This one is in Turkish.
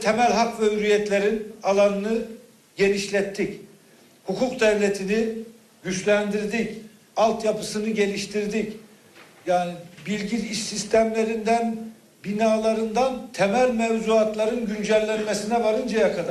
temel hak ve hürriyetlerin alanını genişlettik. Hukuk devletini güçlendirdik. Altyapısını geliştirdik. Yani bilgi iş sistemlerinden, binalarından temel mevzuatların güncellenmesine varıncaya kadar.